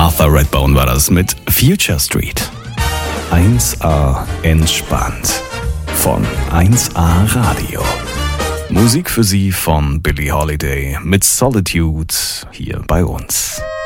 Martha Redbone war das mit Future Street. 1A entspannt von 1A Radio. Musik für Sie von Billie Holiday mit Solitude hier bei uns.